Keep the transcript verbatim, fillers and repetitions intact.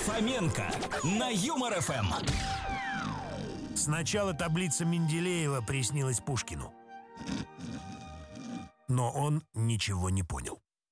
Фоменко на Юмор ФМ. Сначала таблица Менделеева приснилась Пушкину, но он ничего не понял.